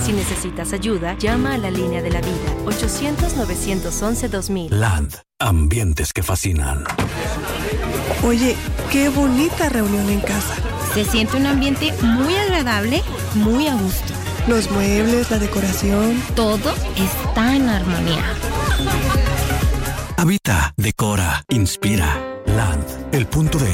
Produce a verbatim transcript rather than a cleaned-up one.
Si necesitas ayuda, llama a la línea de la vida, ochocientos, novecientos once, dos mil. Land, ambientes que fascinan. Oye, qué bonita reunión en casa. Se siente un ambiente muy agradable, muy a gusto. Los muebles, la decoración. Todo está en armonía. Habita, decora, inspira. Land, el punto de